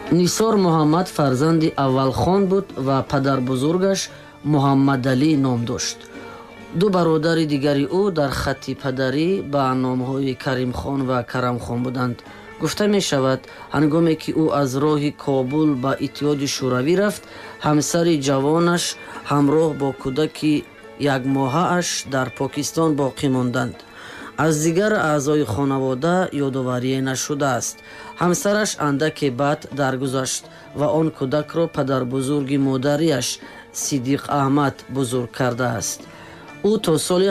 нисор муҳаммад фарзанди аввалхон буд ва падарбузургаш муҳаммадалӣ ном дошт. ду бародари дигари ӯ дар хатти падарӣ ба номҳои каримхон ва карамхон буданд. гуфта мешавад, ҳангоме ки ӯ аз роҳи Кобул ба Иттиҳоди Шӯравӣ рафт, ҳамсари ҷавонаш ҳамроҳ бо кӯдаки якмоҳааш дар Покистон боқӣ монданд. аз дигар аъзои хонавода ёдоварие нашудааст. ҳамсараш андаке баъд даргузашт ва он кӯдакро падарбузурги модариаш Сидиқ Аҳмад бузург кардааст. ӯ то соли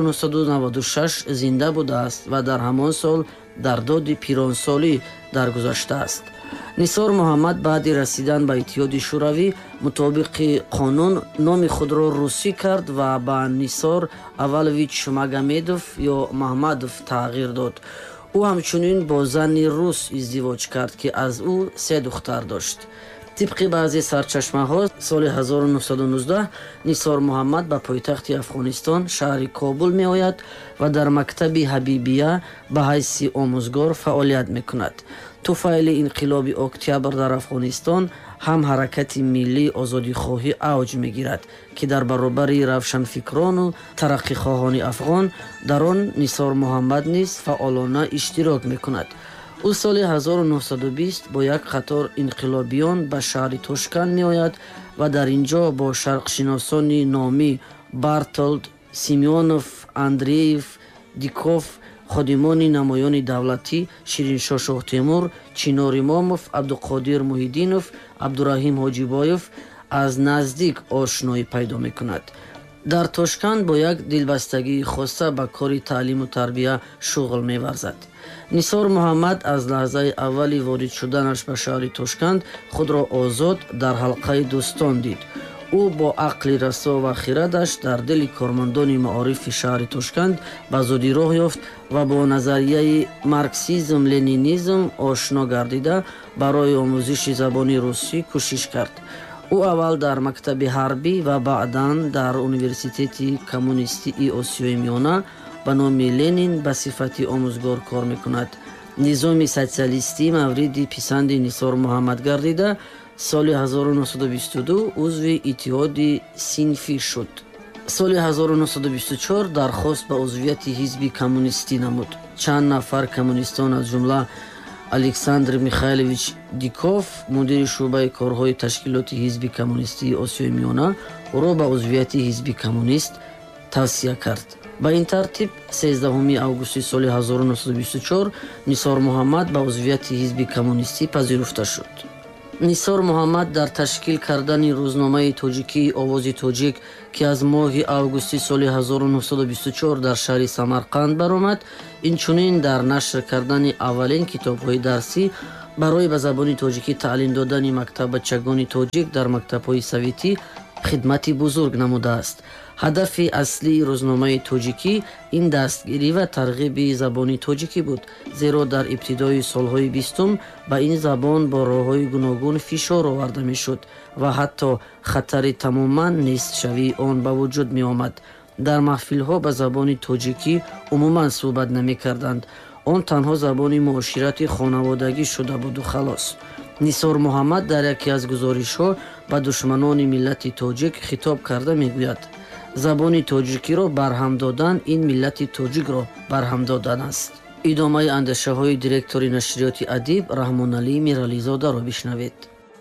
1996 зинда будааст ва дар ҳамон сол дар доди пиронсолӣ даргузаштааст. нисор муҳаммад баъди расидан ба Иттиҳоди Шӯравӣ мутобиқи қонун номи худро русӣ кард ва ба Нисор Авалович Магомедов ё Маҳмадов тағйир дод. ӯ ҳамчунин бо зани рус издивоҷ кард, ки аз ӯ 3 духтар дошт. тибқи баъзе сарчашмаҳо соли 1919 нисор муҳаммад ба пойтахти Афғонистон шаҳри Кобул меояд ва дар мактаби Ҳабибия ба ҳайси омӯзгор фаъолият мекунад. туфайли инқилоби октябр дар Афғонистон ҳам ҳаракати миллии озодихоҳӣ авҷ мегирад, ки дар баробари равшанфикрону тараққихоҳони афғон дар он нисор муҳаммад низ фаъолона иштирок мекунад. ӯ соли 1920 бо як қатор инқилобиён ба шаҳри Тошканд меояд ва дар ин ҷо бо шарқшиносони номӣ Бартолд, Симеонов, Андреев, Диков, ходимони намоёни давлатӣ Шириншоҳ Шоҳтемур, Чинор Имомов, Абдуқодир Муҳиддинов, Абдураҳим Ҳоҷибоев аз наздик ошноӣ пайдо мекунад. дар Тошканд бо як дилбастагии хоса ба кори таълиму тарбия шуғл меварзад. нисор муҳаммад аз лаҳзаи аввали ворид шуданаш ба шаҳри Тошканд худро озод дар ҳалқаи дӯстон дид. ӯ бо ақли расо ва хирадаш дар дили кормандони маорифи шаҳри Тошканд ба зудӣ роҳ ёфт ва бо назарияи марксизм-ленинизм ошно гардида барои омӯзиши забони русӣ кӯшиш кард. ӯ аввал дар мактаби ҳарбӣ ва баъдан дар университети коммунистии Осиёи Миёна ба номи Ленин ба сифати омӯзгор кор мекунад. низоми социалистӣ мавриди писанди нисор муҳаммад гардида соли 1922 узви иттиҳоди синфӣ шуд. соли 1924 дархост ба узвияти ҳизби коммунистӣ намуд. чанд нафар коммунистон аз ҷумла Александр Михайлович Диков, мудири шӯъбаи корҳои ташкилоти ҳизби коммунистии Осиёи Миёна, ӯро ба узвияти ҳизби коммунист тавсия кард. ба ин тартиб 13 августи соли 1924 нисор муҳаммад ба узвияти ҳизби коммунистӣ пазируфта шуд. нисор муҳаммад дар ташкил кардани рӯзномаи тоҷикии Овози тоҷик, ки аз моҳи августи соли 1924 дар шаҳри Самарқанд баромад, инчунин дар нашр кардани аввалин китобҳои дарсӣ барои ба забони тоҷикӣ таълим додани мактабачагони тоҷик дар мактабҳои советӣ хидмати бузург намудааст. ҳадафи аслии рӯзномаи тоҷикӣ ин дастгирӣ ва тарғиби забони тоҷикӣ буд, зеро дар ибтидои солҳои 20 ба ин забон бо роҳҳои гуногун фишор оварда мешуд ва ҳатто хатари тамоман нестшавии он ба вуҷуд меомад. дар маҳфилҳо ба забони тоҷикӣ умуман суҳбат намекарданд. он танҳо забони муоширати хонаводагӣ шуда буду халос. нисор муҳаммад дар яке аз гузоришҳо ба душманони миллати тоҷик хитоб карда мегӯяд: забони тоҷикиро барҳам додан ин миллати тоҷикро барҳам додан аст. идомаи андешаҳои директори нашриёти Адиб Раҳмоналӣ Мирализодаро бишнавед.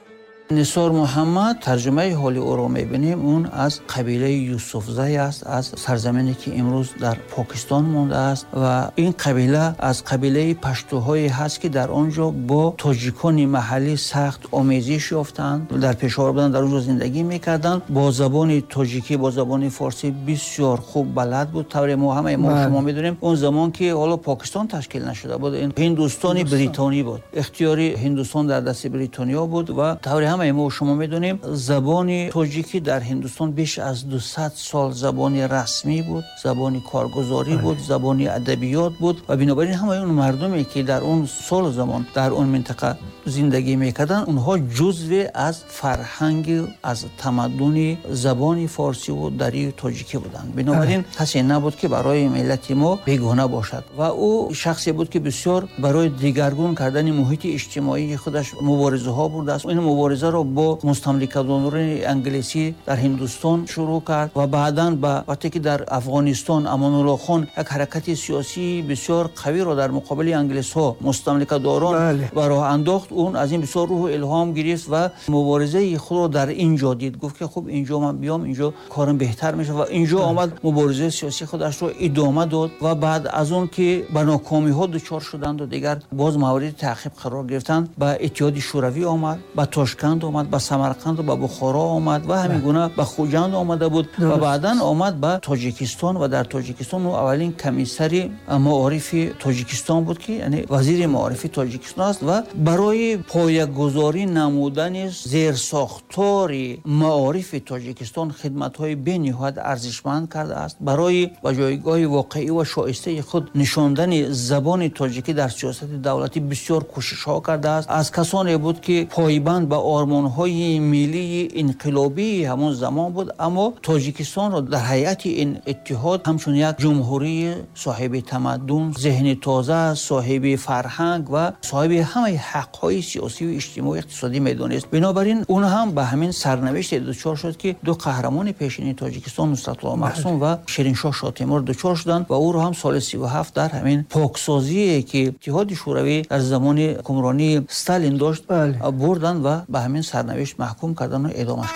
нисор муҳаммад тарҷумаи ҳоли ӯро мебинем. Он аз қабилаи Юсуфзай аст, аз сарзамине ки имрӯз дар Покистон мондааст ва ин қабила аз қабилаи паштӯҳое ҳаст, ки дар он ҷо бо тоҷикони маҳаллӣ сахт омезиш ёфтанд, дар пешовар буданд, дар он ҷо зиндагӣ мекарданд. бо забони тоҷикӣ, бо забони форсӣ бисёр хуб балад буд. тавре мо ҳамаи мо шумо медонем он замон ки ҳоло Покистон ташкил нашуда буд, ин ҳиндустони бритонӣ буд. ихтиёри Ҳиндустон дар дасти бритониё буд ва тавре ҳамаи мо шумо медонем забони тоҷикӣ дар ҳиндустон беш аз 200 сол забони расмӣ буд, забони коргузорӣ буд, забони адабиёт буд ва бинобар ин ҳамаи он мардуме ки дар он сол замон дар он минтақа зиндагӣ мекарданд онҳо ҷузве аз фарҳанги аз тамаддуни забони форсиву дарию тоҷикӣ буданд. Бинобар ин касе набуд ки барои миллати мо бегона бошад ва ӯ шахсе буд ки бисёр барои дигаргун кардани муҳити иҷтимоии худаш муборизаҳо бурдааст. ин муборизаро бо мустамликадорони англисӣ дар ҳиндустон шурӯъ кард ва баъдан ба вақте ки дар афғонистон Амонуллохон як ҳаракати сиёсии бисёр қавиро дар муқобили англисҳо мустамликадорон ба роҳ андохт. он аз ин бисёр рӯҳу илҳом гирифт ва муборизаи худро дар ин ҷо дид. гуфт ки хуб инҷо ман биём, инҷо корам беҳтар мешавад ва инҷо омад муборизаи сиёсии худашро идома дод ва баъд аз он ки ба нокомиҳо дучор шуданду дигар боз мавриди таъқиб қарор гирифтанд, ба Иттиҳоди Шӯравӣ омад, ба Тошканд омад, ба Самарқанду ба Бухоро омад ва ҳамин гуна ба Хуҷанд омада буд ва баъдан омад ба Тоҷикистон ва дар Тоҷикистон ӯ аввалин комиссари маорифи Тоҷикистон буд ки яъне вазири маорифи Тоҷикистон аст ва барои поягузорӣ намудани зерсохтори маорифи Тоҷикистон хидматҳои бениҳоят арзишманд кардааст. барои ба ҷойгоҳи воқеӣ ва шоистаи худ нишондани забони тоҷикӣ дар сиёсати давлатӣ бисёр кӯшишҳо кардааст. аз касоне буд ки пойбанд ба ормонҳои миллии инқилобии ҳамон замон буд, аммо Тоҷикистонро дар ҳайати ин иттиҳод ҳамчун як ҷумҳурии соҳиби тамаддун, зеҳни тоза, соҳиби фарҳанг ва соҳиби ҳамаи ҳақҳои сиёсиву иҷтимоӣ иқтисодӣ медонист. бинобар ин он ҳам ба ҳамин сарнавиште дучор шуд ки ду қаҳрамони пешини Тоҷикистон Нусратулло Маҳсун ва Шириншоҳ Шотимур дучор шуданд ва ӯро ҳам соли 37 дар ҳамин поксозие ки Иттиҳоди Шӯравӣ дар замони ҳукмронии Сталин дошт бурданд ва ба ҳамин сарнавишт маҳкум кардану эъдомаш.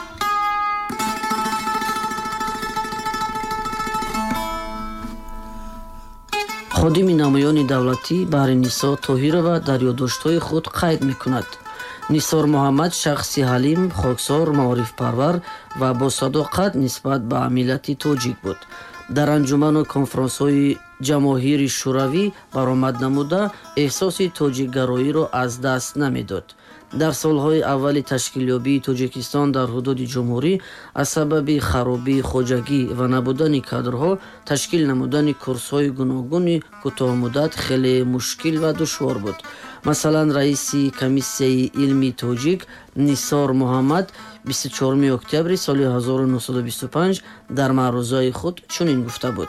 ходими намоёни давлатӣ Баҳри Нисо Тоҳирова дар ёддоштҳои худ қайд мекунад: Нисор Муҳаммад шахси ҳалим, хоксор, маорифпарвар ва бо садоқат нисбат ба миллати тоҷик буд. дар анҷуману конферансҳои ҷамоҳири шӯравӣ баромад намуда эҳсоси тоҷикгароиро аз даст намедод. дар солҳои аввали ташкилёбии Тоҷикистон дар ҳудуди ҷумҳурӣ аз сабаби харобии хоҷагӣ ва набудани кадрҳо ташкил намудани курсҳои гуногуни кӯтоҳмуддат хеле мушкил ва душвор буд. масалан, раиси комиссияи илми тоҷик Нисор Муҳаммад 24 октябри соли 1925 дар маърузаи худ чунин гуфта буд: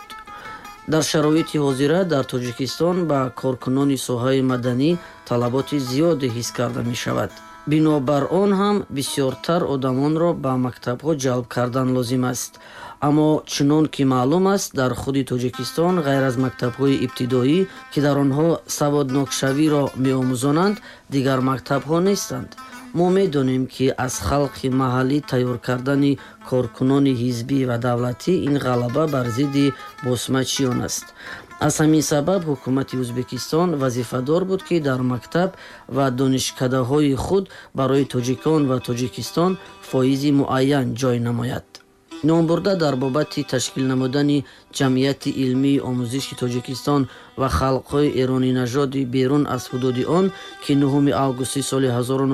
дар шароити ҳозира дар Тоҷикистон ба коркунони соҳаи маданӣ талаботи зиёде ҳис карда мешавад. бинобар он ҳам бисёртар одамонро ба мактабҳо ҷалб кардан лозим аст. аммо чунон ки маълум аст, дар худи Тоҷикистон ғайр аз мактабҳои ибтидоӣ ки дар онҳо саводнокшавиро меомӯзонанд, дигар мактабҳо нестанд. мо медонем ки аз халқи маҳаллӣ тайёр кардани коркунони ҳизбӣ ва давлатӣ ин ғалаба бар зидди босмачиён аст. аз ҳамин сабаб ҳукумати Ӯзбекистон вазифадор буд ки дар мактаб ва донишкадаҳои худ барои тоҷикон ва Тоҷикистон фоизи муайян ҷой намояд. номбурда дар бобати ташкил намудани ҷамъияти илмии омӯзиши Тоҷикистон ва халқҳои эронинажоди берун аз ҳудуди он ки 9 августи соли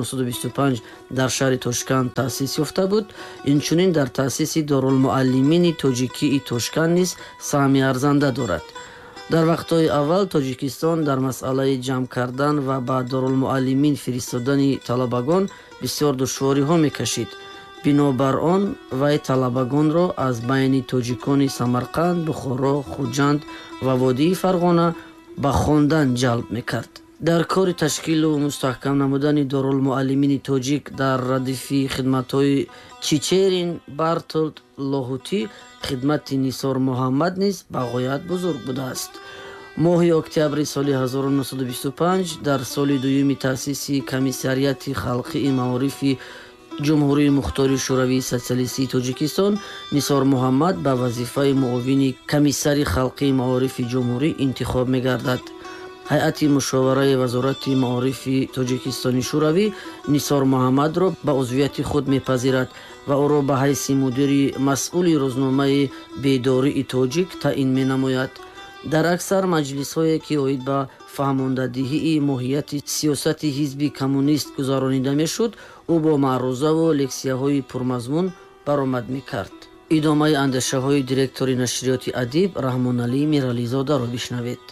1925 дар шаҳри Тошканд таъсис ёфта буд, инчунин дар таъсиси Дорулмуаллимини тоҷикии Тошканд низ саҳми арзанда дорад. дар вақтҳои аввал Тоҷикистон дар масъалаи ҷамъ кардан ва ба Дорулмуаллимин фиристодани талабагон бисёр душвориҳо мекашид. бинобар он вай талабагонро аз байни тоҷикони Самарқанд, Бухоро, Хуҷанд ва водии Фарғона ба хондан ҷалб мекард. дар кори ташкилу мустаҳкам намудани Дорулмуаллимини тоҷик дар радифи хидматҳои Чичерин, Бартолд, Лоҳутӣ хидмати Нисор Муҳаммад низ ба ғоят бузург будааст. моҳи октябри соли 1925 дар соли дуюми таъсиси комиссарияти халқии маорифи ҷумҳурии Мухтори Шӯравии Социалистии Тоҷикистон Нисор Муҳаммад ба вазифаи муовини комиссари халқии маорифи ҷумҳурӣ интихоб мегардад. ҳайати мушовараи вазорати маорифи Тоҷикистони Шӯравӣ Нисор Муҳаммадро ба узвияти худ мепазирад ва ӯро ба ҳайси мудири масъули рӯзномаи Бедории тоҷик таъин менамояд. дар аксар маҷлисҳое ки оид ба фаҳмондадиҳии моҳияти сиёсати ҳизби коммунист гузаронида мешуд, ӯ бо маърузаву лексияҳои пурмазмун баромад мекард. идомаи андешаҳои директори нашриёти адиб Раҳмоналӣ Мирализодаро бишнавед.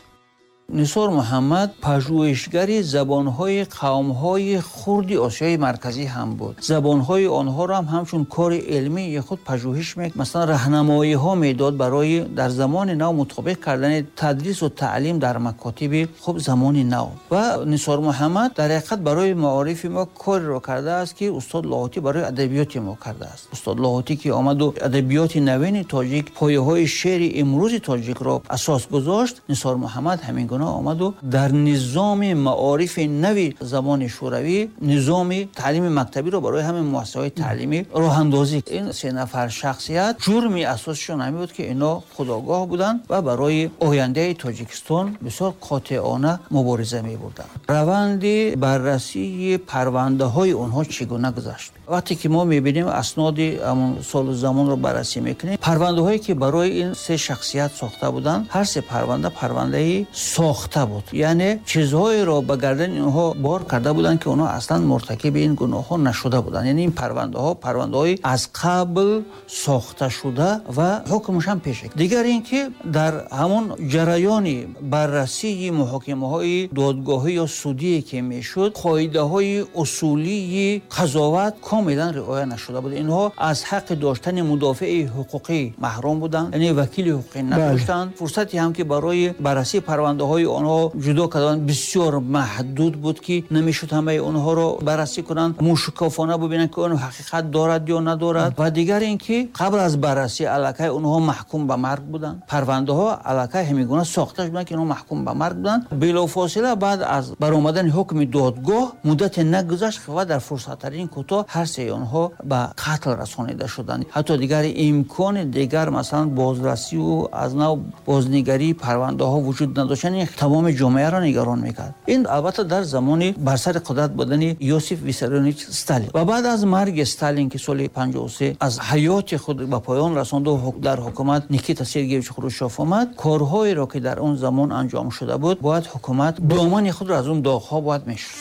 нисор муҳаммад пажӯҳишгари забонҳои қавмҳои хурди осиёи марказӣ ҳам буд. Забонҳои онҳоро ҳамчун кори илмии худ пажӯҳиш масалан раҳнамоиҳо медод барои дар замони нав мутобиқ кардани тадрису таълим дар макотиби хуб замони нав. Ва нисор муҳаммад дар ҳақиқат барои маорифи мо кореро кардааст ки устод лоҳотӣ барои адабиёти мо кардааст. Устод лоҳотӣ ки омаду адабиёти навини тоҷик, пояҳои шеъри имрӯзи тоҷикро асос гузошт, нисор муҳаммад ҳамин омаду дар низоми маорифи нави замони шӯравӣ низоми таълими мактабиро барои ҳамин муассисаҳои таълимӣ роҳандозӣ. ин се нафар шахсият ҷурми асосишон ҳамин буд ки ино худогоҳ буданд ва барои ояндаи тоҷикистон бисёр қотеона мубориза мебурданд. раванди баррасии парвандаҳои онҳо чӣ гуна гузашт? вақте ки мо мебинем асноди ҳамон солу замонро баррасӣ мекунем, парвандаҳое ки барои ин се шахсият сохта буданд, ҳар се парвандаи сохта буд, яъне чизҳоеро ба гардани онҳо бор карда буданд ки онҳо аслан муртакиби ин гуноҳҳо нашуда буданд. яъне ин парвандаҳои аз қабл сохташуда ва ҳукмшам пешак. дигар ин ки дар ҳамон ҷараёни баррасии муҳокимаҳои додгоҳӣ ё судие ки мешуд, қоидаҳои усулии қазоват комилан риоя нашуда буд. инҳо аз ҳаққи доштани мудофии ҳуқуқӣ маҳрум буданд, яъне вакили ҳуқуқӣ надоштанд. фурсати ҳам ки барои баррасии парвандаҳои онҳо ҷудо кардан бисёр маҳдуд буд ки намешуд ҳамаи онҳоро баррасӣ кунанд, мушукофона бубинанд ки он ҳақиқат дорад ё надорад. ва дигар ин ки қабл аз баррасӣ аллакай онҳо маҳкум ба марг буданд. парвандаҳо аллакай ҳамин гуна сохта шуданд ки онҳо маҳкум ба марг буданд. билофосила баъд аз баромадани ҳукми додгоҳ муддате нагузашт ва дар фурсаттарин кӯтоҳ ҳар се онҳо ба қатл расонида шуданд. ҳатто дигар имкони дигар масалан бозрасиву аз нав бознигарии парвандаҳо вуҷуд надошт, тамоми ҷомеаро нигарон мекард. ин албатта дар замони бар сари қудрат будани Йосиф Виссарионович Сталин. ва баъд аз марги Сталин ки соли 53 аз ҳаёти худ ба поён расонду дар ҳукумат Никита Сергеевич Хрушчёв омад, корҳоеро ки дар он замон анҷом шуда буд, бояд ҳукумат домани худро аз он доғҳо бояд мешуст.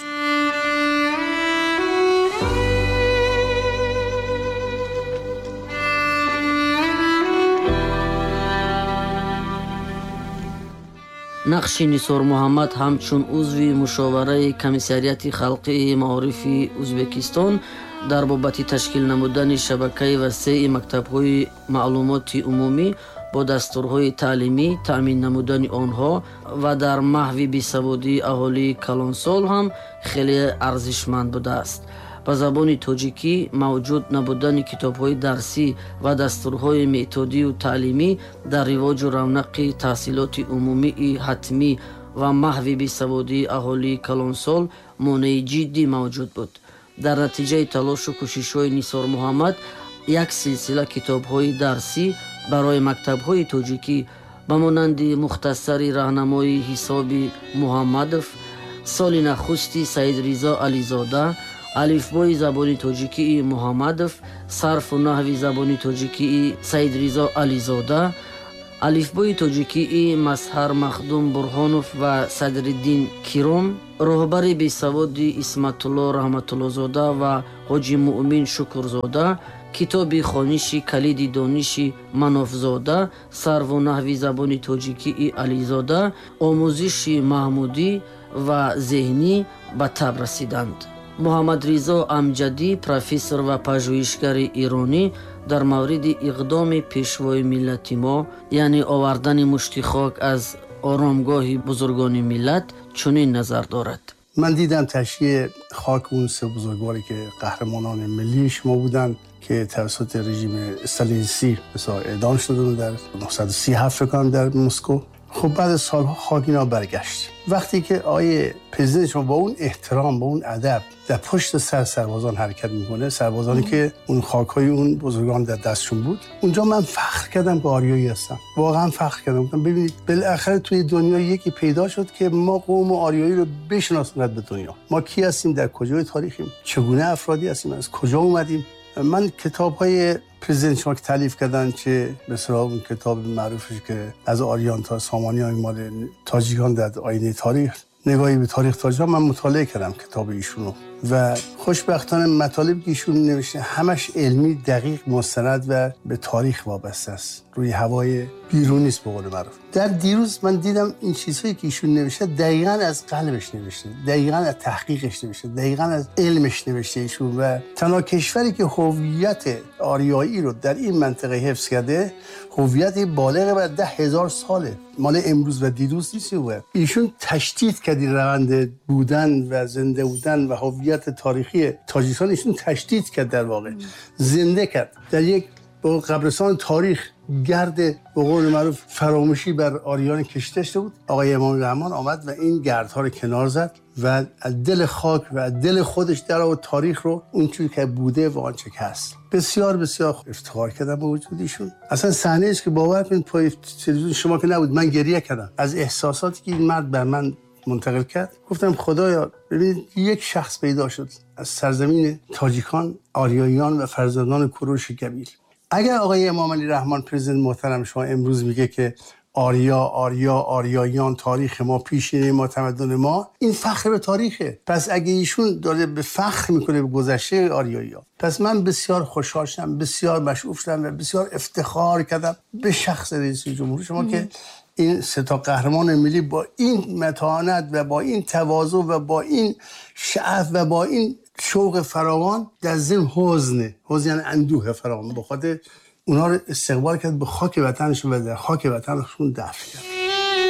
нақши нисор муҳаммад ҳамчун узви мушовараи комиссарияти халқии маорифи Ӯзбекистон дар бобати ташкил намудани шабакаи васеъи мактабҳои маълумоти умумӣ бо дастурҳои таълимӣ, таъмин намудани онҳо ва дар маҳви бисаводии аҳолии калонсол ҳам хеле арзишманд будааст. ба забони тоҷикӣ мавҷуд набудани китобҳои дарсӣ ва дастурҳои методию таълимӣ дар ривоҷу равнақи таҳсилоти умумии ҳатмӣ ва маҳви бисаводии аҳолии калонсол монеи ҷиддӣ мавҷуд буд. дар натиҷаи талошу кӯшишҳои нисор муҳаммад як силсила китобҳои дарсӣ барои мактабҳои тоҷикӣ ба монанди мухтасари раҳнамои ҳисоби Муҳаммадов, соли нахусти Саидризо Ализода, алифбои забони тоҷикии Муҳаммадов, сарфу наҳви забони тоҷикии Саидризо Ализода, алифбои тоҷикии Мазҳар Махдум Бурҳонов ва Садриддин Киром, роҳбари бесаводи Исматулло Раҳматуллозода ва ҳоҷи Муъмин Шукрзода, китоби хониши калиди дониши Манофзода, сарву наҳви забони тоҷикии Ализода, омӯзиши маҳмудӣ ва зеҳнӣ ба таб расиданд. Муҳаммадризо Амҷадӣ, профессор ва пажӯҳишгари иронӣ, дар мавриди иқдоми пешвои миллати мо, яъне овардани мушти хок аз оромгоҳи бузургони миллат, чунин назар дорад. من دیدم تشییع خاک اون سه بزرگواری که قهرمانان ملی شما بودند که توسط رژیم استالینیستی اعدام شدند در 1937 فکر در مسکو. خب بعد از سالها خاک اینا برگشت. وقتی که آیه پرزیدنت شما با اون احترام، با اون ادب در پشت سر سربازان حرکت میکنه، سربازانی که اون خاک‌های اون بزرگان در دستشون بود، اونجا من فخر کردم به آریایی هستم. واقعا فخر کردم. گفتم ببینید بالاخره توی دنیا یکی پیدا شد که ما قوم آریایی رو بشناساند به دنیا. ما کی هستیم، در کجای تاریخیم، چگونه افرادی هستیم، از کجا اومدیم. من کتاب‌های پرزیدنت شما که تالیف کردن، چه مثلا اون کتاب معروفی که از آریان تا سامانیان مال تاجیکان در آینه تاریخ، نگاهی به تاریخ تاجیکستان، من مطالعه کردم کتاب ایشونو و خوشبختانه مطالب که ایشون نوشته همش علمی، دقیق، مستند و به تاریخ وابسته است، روی هوای بیرونی نیست به قول معروف. در دیروز من دیدم این چیزهایی که ایشون نوشته دقیقاً از قلبش نوشته، دقیقاً از تحقیقش نوشته، دقیقاً از علمش نوشته ایشون. و تنها کشوری که هویت آریایی رو در این منطقه حفظ کرده، هویت بالغ بر 10,000 ساله، مال امروز و دیروز نیست. ایشون تشدید کرد روند بودن و زنده بودن و هویت تاریخی تاجیکستان، ایشون تشدید کرد، در واقع زنده کرد. در یک قبرستان تاریخ گرد به قول معروف فراموشی بر آریان کشیده بود. آقای امام رحمان آمد و این گردها رو کنار زد و از دل خاک و از دل خودش در آورد تاریخ رو، اونچوری که بوده و آنچه که هست. بسیار بسیار افتخار کردم به وجودشون. اصلا صحنه است که باور کنید پای تلویزیون شما که نبود، من گریه کردم از احساساتی که این مرد بر من منتقل کرد. گفتم خدایا ببینید یک شخص پیدا شد از سرزمین تاجیکان، آریاییان و فرزندان کوروش کبیر. اگر آقای امام علی رحمان پرزیدنت محترم شما امروز میگه که آریاییان تاریخ ما، پیشینه ما، تمدن ما، این فخر به تاریخه. پس اگه ایشون داره به فخر میکنه به گذشته آریایی‌ها، پس من بسیار خوشحال شدم، بسیار مشعوف شدم و بسیار افتخار کردم به شخص رئیس جمهور شما که این سه تا قهرمان ملی با این متانت و با این تواضع و با این شعف و با این شوق فراوان در ضمن حزن یعنی اندوه فراوان، بخاطر اونها رو استقبال کرد، به خاک وطنشون و در خاک وطنشون دفن کرد.